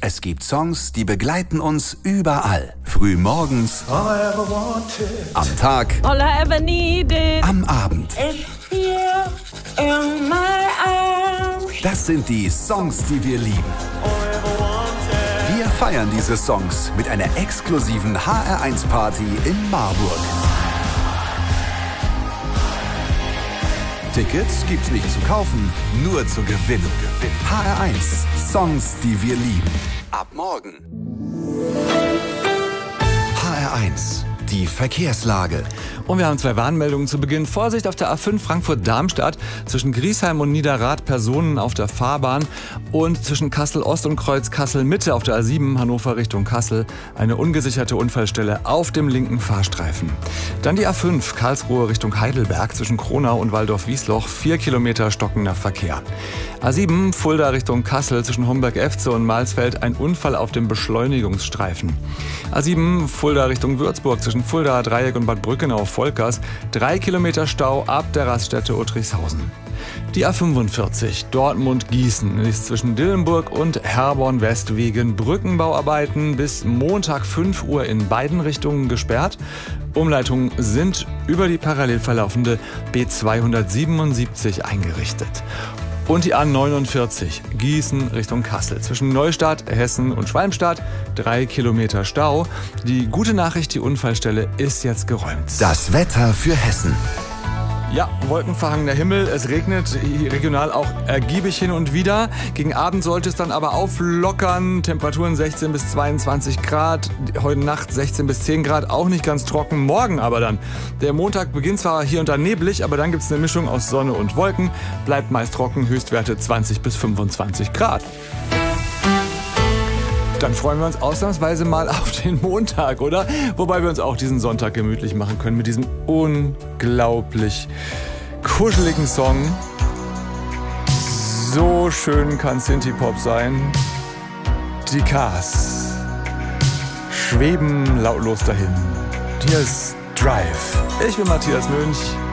Es gibt Songs, die begleiten uns überall. Früh morgens, am Tag, All I ever needed. am Abend. It's here in my arms. Das sind die Songs, die wir lieben. Wir feiern diese Songs mit einer exklusiven HR1-Party in Marburg. Tickets gibt's nicht zu kaufen, nur zu gewinnen. HR1, Songs, die wir lieben. Ab morgen. HR1, die Verkehrslage. Und wir haben 2 Warnmeldungen zu Beginn. Vorsicht auf der A5 Frankfurt-Darmstadt, zwischen Griesheim und Niederrad Personen auf der Fahrbahn und zwischen Kassel-Ost und Kreuz Kassel-Mitte auf der A7 Hannover Richtung Kassel eine ungesicherte Unfallstelle auf dem linken Fahrstreifen. Dann die A5 Karlsruhe Richtung Heidelberg zwischen Kronau und Waldorf-Wiesloch, 4 Kilometer stockender Verkehr. A7 Fulda Richtung Kassel zwischen Homberg-Efze und Mahlsfeld ein Unfall auf dem Beschleunigungsstreifen. A7 Fulda Richtung Würzburg zwischen Fulda, Dreieck und Bad Brückenau Volkers, 3 Kilometer Stau ab der Raststätte Uttrichshausen. Die A45 Dortmund-Gießen ist zwischen Dillenburg und Herborn West wegen Brückenbauarbeiten bis Montag 5 Uhr in beiden Richtungen gesperrt. Umleitungen sind über die parallel verlaufende B277 eingerichtet. Und die A49 Gießen Richtung Kassel zwischen Neustadt, Hessen und Schwalmstadt, 3 Kilometer Stau. Die gute Nachricht, die Unfallstelle ist jetzt geräumt. Das Wetter für Hessen. Ja, wolkenverhangener Himmel, es regnet regional auch ergiebig hin und wieder. Gegen Abend sollte es dann aber auflockern, Temperaturen 16 bis 22 Grad, heute Nacht 16 bis 10 Grad, auch nicht ganz trocken, morgen aber dann. Der Montag beginnt zwar hier und da neblig, aber dann gibt es eine Mischung aus Sonne und Wolken, bleibt meist trocken, Höchstwerte 20 bis 25 Grad. Dann freuen wir uns ausnahmsweise mal auf den Montag, oder? Wobei wir uns auch diesen Sonntag gemütlich machen können mit diesem unglaublich kuscheligen Song. So schön kann Synthie-Pop sein. Die Cars schweben lautlos dahin. Hier ist Drive. Ich bin Matthias Mönch.